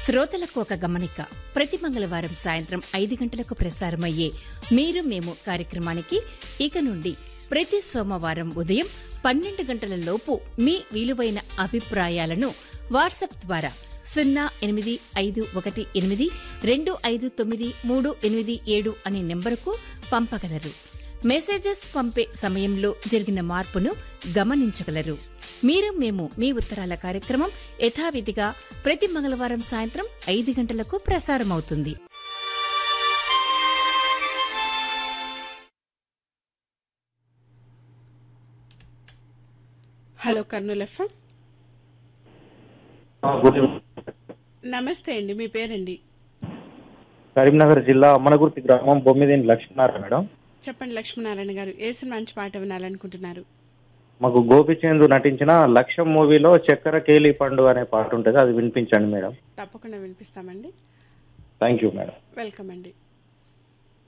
శ్రోతలకు ఒక గమనిక. ప్రతి మంగళవారం సాయంత్రం 5 గంటలకు ప్రసారమయ్యే మీరు మేము కార్యక్రమానికి ఇక నుండి ప్రతి సోమవారం ఉదయం 12 గంటల లోపు మీ విలువైన అభిప్రాయాలను వాట్సాప్ ద్వారా 0851825937 అనే నెంబరుకు పంపగలరు. మెసేజెస్ పంపే సమయంలో జరిగిన మార్పును గమనించగలరు. మీరు మేము మీ ఉత్తరాల కార్యక్రమం యథావిధిగా ప్రతి మంగళవారం సాయంత్రం 5 గంటలకు ప్రసారమవుతుంది. Hello Kurnool FM. నమస్తే అండి, మీ పేరండి? కరీంనగర్ జిల్లా అమ్మనగుర్తి గ్రామం బొమ్మిదేని లక్ష్మీనారాయణ మేడం. చెప్పండి లక్ష్మీనారాయణ గారు, ఏ సినిమా నుంచి పాట వినాలనుకుంటున్నారు? మాకు గోపిచంద్ నటించిన లక్ష్యం మూవీలో చక్కెర కేలి పండు అనే పాట ఉంటుంది, అది వినిపించండి మేడం. తప్పకుండా వినిపిస్తామండి. Thank you madam. వెల్కమ్ అండి.